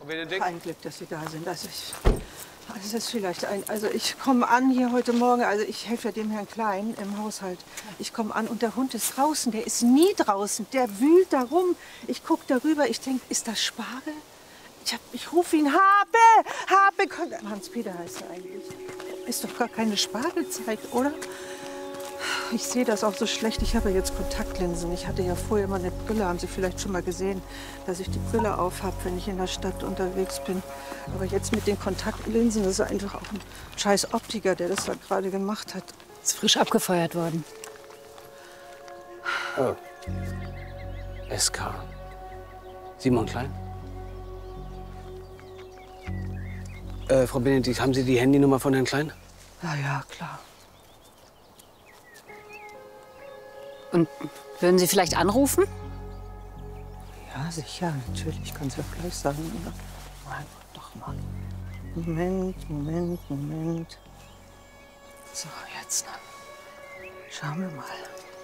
Frau Benedikt? Ein Glück, dass Sie da sind. Also ist vielleicht also ich komme an hier heute Morgen, also ich helfe dem Herrn Klein im Haushalt. Ich komme an und der Hund ist draußen, der ist nie draußen, der wühlt da rum. Ich gucke darüber, ich denke, ist das Spargel? Ich rufe ihn, Habe! Hans-Peter heißt er eigentlich. Ist doch gar keine Spargelzeit, oder? Ich sehe das auch so schlecht. Ich habe jetzt Kontaktlinsen. Ich hatte ja vorher immer eine Brille. Haben Sie vielleicht schon mal gesehen, dass ich die Brille auf habe, wenn ich in der Stadt unterwegs bin. Aber jetzt mit den Kontaktlinsen, das ist einfach auch ein scheiß Optiker, der das da gerade gemacht hat. Ist frisch abgefeuert worden. Oh. SK. Simon Klein? Frau Benedikt, haben Sie die Handynummer von Herrn Klein? Ja, ja, klar. Und würden Sie vielleicht anrufen? Ja, sicher, natürlich. Ich kann es ja gleich sagen. Nein, doch mal. Moment. So, jetzt. Schauen wir mal.